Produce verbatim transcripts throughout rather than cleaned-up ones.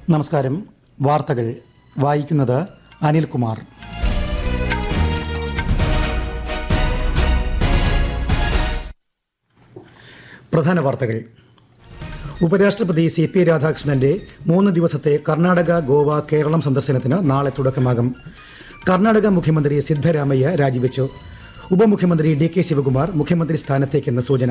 നമസ്കാരം. വാർത്തകൾ വായിക്കുന്നത് അനിൽകുമാർ. പ്രധാന വാർത്തകൾ. ഉപരാഷ്ട്രപതി സി പി രാധാകൃഷ്ണന്റെ മൂന്ന് ദിവസത്തെ കർണാടക, ഗോവ, കേരളം സന്ദർശനത്തിന് നാളെ തുടക്കമാകും. കർണാടക മുഖ്യമന്ത്രി സിദ്ധരാമയ്യ രാജിവെച്ചു. ഉപമുഖ്യമന്ത്രി ഡി കെ ശിവകുമാർ മുഖ്യമന്ത്രി സ്ഥാനത്തേക്കെന്ന് സൂചന.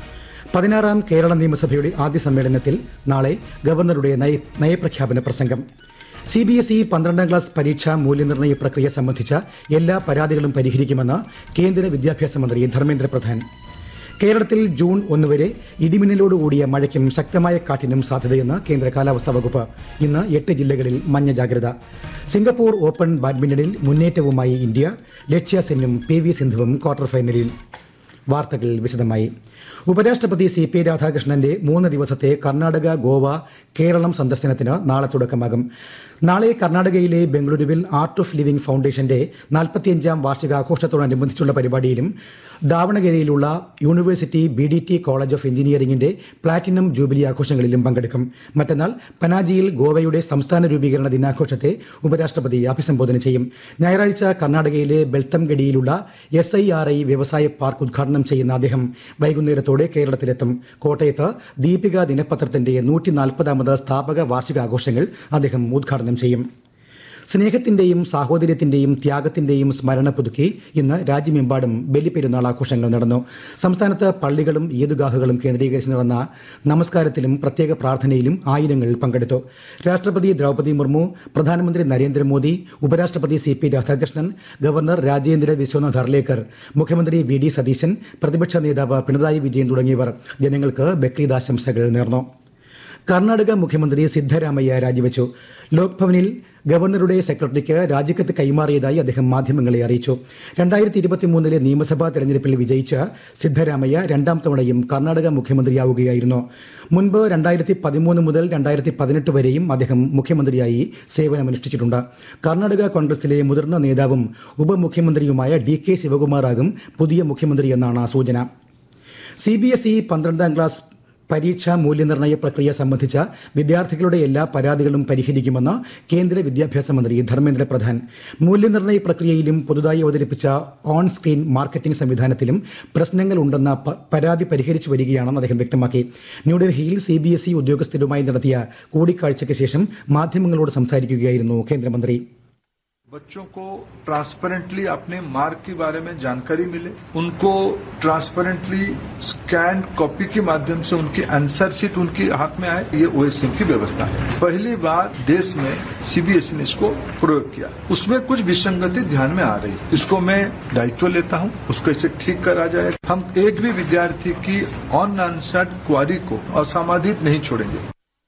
പതിനാറാം കേരള നിയമസഭയുടെ ആദ്യ സമ്മേളനത്തിൽ നാളെ ഗവർണറുടെ നയ നയപ്രഖ്യാപന പ്രസംഗം. സി ബി എസ് ഇ പന്ത്രണ്ടാം ക്ലാസ് പരീക്ഷാ മൂല്യനിർണ്ണയ പ്രക്രിയ സംബന്ധിച്ച എല്ലാ പരാതികളും പരിഹരിക്കുമെന്ന് കേന്ദ്ര വിദ്യാഭ്യാസ മന്ത്രി ധർമ്മേന്ദ്ര പ്രധാൻ. കേരളത്തിൽ ജൂൺ ഒന്ന് വരെ ഇടിമിന്നലോടുകൂടിയ മഴയ്ക്കും ശക്തമായ കാറ്റിനും സാധ്യതയെന്ന് കേന്ദ്ര കാലാവസ്ഥാ വകുപ്പ്. ഇന്ന് എട്ട് ജില്ലകളിൽ മഞ്ഞ ജാഗ്രത. സിംഗപ്പൂർ ഓപ്പൺ ബാഡ്മിന്റണിൽ മുന്നേറ്റവുമായി ഇന്ത്യ. ലക്ഷ്യ സെന്നും പി വി സിന്ധുവും ക്വാർട്ടർ ഫൈനലിൽ. വാർത്തകൾ വിശദമായി. ഉപരാഷ്ട്രപതി സി പി രാധാകൃഷ്ണന്റെ മൂന്ന് ദിവസത്തെ കർണാടക, ഗോവ, കേരളം സന്ദർശനത്തിന് നാളെ തുടക്കമാകും. നാളെ കർണാടകയിലെ ബംഗളൂരുവിൽ ആർട്ട് ഓഫ് ലിവിംഗ് ഫൗണ്ടേഷന്റെ നാൽപ്പത്തിയഞ്ചാം വാർഷികാഘോഷത്തോടനുബന്ധിച്ചുള്ള പരിപാടിയിലും ദാവണഗിരിയിലുള്ള university B D T college of എഞ്ചിനീയറിംഗിന്റെ പ്ലാറ്റിനം ജൂബിലി ആഘോഷങ്ങളിലും പങ്കെടുക്കും. മറ്റന്നാൾ പനാജിയിൽ ഗോവയുടെ സംസ്ഥാന രൂപീകരണ ദിനാഘോഷത്തെ ഉപരാഷ്ട്രപതി അഭിസംബോധന ചെയ്യും. ഞായറാഴ്ച കർണാടകയിലെ ബെൽത്തംഗഡിയിലുള്ള എസ് ഐ ആർ ഐ വ്യവസായ പാർക്ക് ഉദ്ഘാടനം ചെയ്യുന്ന അദ്ദേഹം വൈകുന്നേരത്തോടെ കേരളത്തിലെത്തും. കോട്ടയത്ത് ദീപിക ദിനപത്രത്തിന്റെ നൂറ്റി നാൽപ്പതാമത് സ്ഥാപക വാർഷികാഘോഷങ്ങൾ അദ്ദേഹം ഉദ്ഘാടനം ചെയ്യും. സ്നേഹത്തിന്റെയും സാഹോദര്യത്തിന്റെയും ത്യാഗത്തിന്റെയും സ്മരണ പുതുക്കി ഇന്ന് രാജ്യമെമ്പാടും ബലിപ്പെരുന്നാൾ ആഘോഷങ്ങൾ നടന്നു. സംസ്ഥാനത്ത് പള്ളികളും ഈദ്ഗാഹുകളും കേന്ദ്രീകരിച്ച് നടന്ന നമസ്കാരത്തിലും പ്രത്യേക പ്രാർത്ഥനയിലും ആയിരങ്ങൾ പങ്കെടുത്തു. രാഷ്ട്രപതി ദ്രൗപദി മുർമു, പ്രധാനമന്ത്രി നരേന്ദ്രമോദി, ഉപരാഷ്ട്രപതി C P Radhakrishnan, governor Rajendra Vishwanath Arlekar, മുഖ്യമന്ത്രി വി ഡി സതീശൻ, പ്രതിപക്ഷ നേതാവ് പിണറായി വിജയൻ തുടങ്ങിയവർ ജനങ്ങൾക്ക് ബക്രീദ് ആശംസകൾ നേർന്നു. കർണാടക മുഖ്യമന്ത്രി സിദ്ധരാമയ്യ രാജിവെച്ചു. ലോക്ഭവനിൽ ഗവർണറുടെ സെക്രട്ടറിക്ക് രാജിക്കത്ത് കൈമാറിയതായി അദ്ദേഹം മാധ്യമങ്ങളെ അറിയിച്ചു. രണ്ടായിരത്തി ഇരുപത്തിമൂന്നിലെ നിയമസഭാ തെരഞ്ഞെടുപ്പിൽ വിജയിച്ച സിദ്ധരാമയ്യ രണ്ടാം തവണയും കർണാടക മുഖ്യമന്ത്രിയാവുകയായിരുന്നു. മുൻപ് രണ്ടായിരത്തി പതിമൂന്ന് മുതൽ രണ്ടായിരത്തി പതിനെട്ട് വരെയും അദ്ദേഹം മുഖ്യമന്ത്രിയായി സേവനമനുഷ്ഠിച്ചിട്ടുണ്ട്. കർണാടക കോൺഗ്രസിലെ മുതിർന്ന നേതാവും ഉപമുഖ്യമന്ത്രിയുമായ ഡി കെ ശിവകുമാറാകും പുതിയ മുഖ്യമന്ത്രിയെന്നാണ് സൂചന. സി ബി എസ് ഇ പന്ത്രണ്ടാം ക്ലാസ് പരീക്ഷാ മൂല്യനിർണ്ണയ പ്രക്രിയ സംബന്ധിച്ച വിദ്യാർത്ഥികളുടെ എല്ലാ പരാതികളും പരിഹരിക്കുമെന്ന് കേന്ദ്ര വിദ്യാഭ്യാസ മന്ത്രി ധർമ്മേന്ദ്ര പ്രധാൻ. മൂല്യനിർണ്ണയ പ്രക്രിയയിലും പുതുതായി അവതരിപ്പിച്ച ഓൺ സ്ക്രീൻ മാർക്കറ്റിംഗ് സംവിധാനത്തിലും പ്രശ്നങ്ങൾ ഉണ്ടെന്ന പരാതി പരിഹരിച്ചു വരികയാണെന്ന് അദ്ദേഹം വ്യക്തമാക്കി. ന്യൂഡൽഹിയിൽ സി ബി എസ് ഇ ഉദ്യോഗസ്ഥരുമായി നടത്തിയ കൂടിക്കാഴ്ചയ്ക്ക് ശേഷം മാധ്യമങ്ങളോട് സംസാരിക്കുകയായിരുന്നു കേന്ദ്രമന്ത്രി. बच्चों को ट्रांसपेरेंटली अपने मार्क के बारे में जानकारी मिले, उनको ट्रांसपेरेंटली स्कैन कॉपी के माध्यम से उनकी आंसर शीट उनके हाथ में आए, ये ओ एस एम की व्यवस्था है. पहली बार देश में सी बी एस ई ने इसको प्रयोग किया. उसमें कुछ विसंगति ध्यान में आ रही, इसको मैं दायित्व लेता हूं, उसको इसे ठीक करा जाए. हम एक भी विद्यार्थी की ऑन आंसर्ड क्वारी को असामाजित नहीं छोड़ेंगे.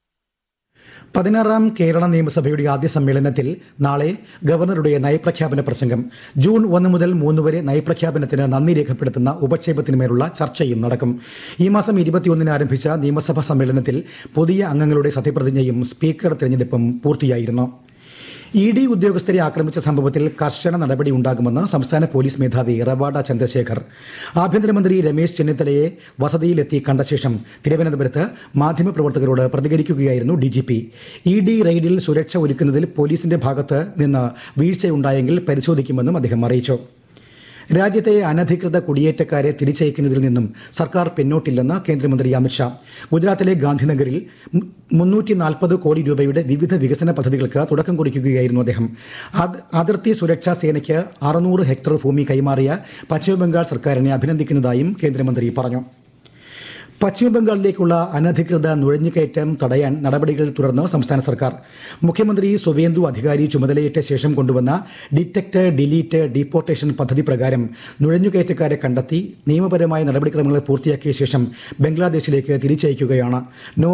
പതിനാറാം കേരള നിയമസഭയുടെ ആദ്യ സമ്മേളനത്തിൽ നാളെ ഗവർണറുടെ നയപ്രഖ്യാപന പ്രസംഗം. ജൂൺ ഒന്ന് മുതൽ മൂന്ന് വരെ നയപ്രഖ്യാപനത്തിന് നന്ദി രേഖപ്പെടുത്തുന്ന ഉപക്ഷേപത്തിന്മേലുള്ള ചർച്ചയും നടക്കും. ഈ മാസം ഇരുപത്തിയൊന്നിന് ആരംഭിച്ച നിയമസഭാ സമ്മേളനത്തിൽ പുതിയ അംഗങ്ങളുടെ സത്യപ്രതിജ്ഞയും സ്പീക്കർ തെരഞ്ഞെടുപ്പും പൂർത്തിയായിരുന്നു. ഇ ഡി ഉദ്യോഗസ്ഥരെ ആക്രമിച്ച സംഭവത്തിൽ കർശന നടപടി ഉണ്ടാകുമെന്ന് സംസ്ഥാന പോലീസ് മേധാവി റവാഡ ചന്ദ്രശേഖർ. ആഭ്യന്തരമന്ത്രി രമേശ് ചെന്നിത്തലയെ വസതിയിലെത്തി കണ്ട ശേഷം തിരുവനന്തപുരത്ത് മാധ്യമപ്രവർത്തകരോട് പ്രതികരിക്കുകയായിരുന്നു D G P. E D റെയ്ഡിൽ സുരക്ഷ ഒരുക്കുന്നതിൽ പോലീസിന്റെ ഭാഗത്ത് നിന്ന് വീഴ്ചയുണ്ടായെങ്കിൽ പരിശോധിക്കുമെന്നും അദ്ദേഹം അറിയിച്ചു. രാജ്യത്തെ അനധികൃത കുടിയേറ്റക്കാരെ തിരിച്ചയക്കുന്നതിൽ നിന്നും സർക്കാർ പിന്നോട്ടില്ലെന്ന് കേന്ദ്രമന്ത്രി അമിത്ഷാ. ഗുജറാത്തിലെ ഗാന്ധിനഗറിൽ മുന്നൂറ്റി നാൽപ്പത് കോടി രൂപയുടെ വിവിധ വികസന പദ്ധതികൾക്ക് തുടക്കം കുറിക്കുകയായിരുന്നു അദ്ദേഹം. അതിർത്തി സുരക്ഷാ സേനയ്ക്ക് അറുന്നൂറ് ഹെക്ടർ ഭൂമി കൈമാറിയ പശ്ചിമബംഗാൾ സർക്കാരിനെ അഭിനന്ദിക്കുന്നതായും കേന്ദ്രമന്ത്രി പറഞ്ഞു. പശ്ചിമബംഗാളിലേക്കുള്ള അനധികൃത നുഴഞ്ഞുകയറ്റം തടയാൻ നടപടികൾ തുടർന്ന് സംസ്ഥാന സർക്കാർ. മുഖ്യമന്ത്രി സുവേന്ദു അധികാരി ചുമതലയേറ്റ ശേഷം കൊണ്ടുവന്ന ഡിറ്റക്ട്, ഡിലീറ്റ്, ഡീപ്പോർട്ടേഷൻ പദ്ധതി പ്രകാരം നുഴഞ്ഞുകയറ്റക്കാരെ കണ്ടെത്തി നിയമപരമായ നടപടിക്രമങ്ങൾ പൂർത്തിയാക്കിയ ശേഷം ബംഗ്ലാദേശിലേക്ക് തിരിച്ചയക്കുകയാണ്.